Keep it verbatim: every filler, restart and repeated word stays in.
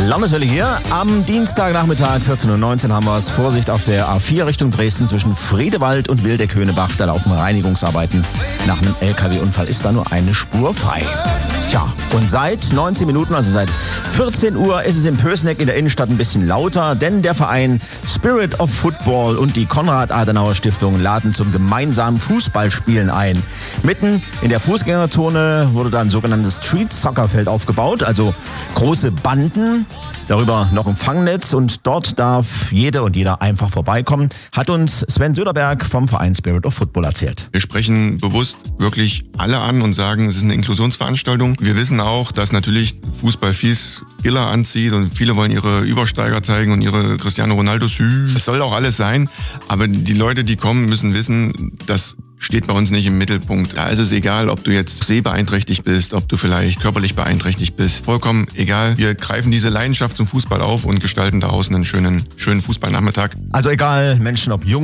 Landeswelle hier. Am Dienstagnachmittag vierzehn Uhr neunzehn haben wir es. Vorsicht auf der A vier Richtung Dresden zwischen Friedewald und Wildeck-Höhnebach. Da laufen Reinigungsarbeiten. Nach einem L K W-Unfall ist da nur eine Spur frei. Tja, und seit neunzehn Minuten, also seit vierzehn Uhr, ist es in Pößneck in der Innenstadt ein bisschen lauter, denn der Verein Spirit of Football und die Konrad-Adenauer-Stiftung laden zum gemeinsamen Fußballspielen ein. Mitten in der Fußgängerzone wurde da ein sogenanntes Street-Soccer-Feld aufgebaut, also große Banden, darüber noch ein Fangnetz und dort darf jede und jeder einfach vorbeikommen, hat uns Sven Söderberg vom Verein Spirit of Football erzählt. Wir sprechen bewusst wirklich alle an und sagen, es ist eine Inklusionsveranstaltung. Wir wissen auch, dass natürlich Fußball viel Skiller anzieht und viele wollen ihre Übersteiger zeigen und ihre Cristiano Ronaldos. Es soll auch alles sein, aber die Leute, die kommen, müssen wissen, dass steht bei uns nicht im Mittelpunkt. Da ist es egal, ob du jetzt sehbeeinträchtigt bist, ob du vielleicht körperlich beeinträchtigt bist. Vollkommen egal. Wir greifen diese Leidenschaft zum Fußball auf und gestalten daraus einen schönen, schönen Fußballnachmittag. Also egal, Menschen ob jung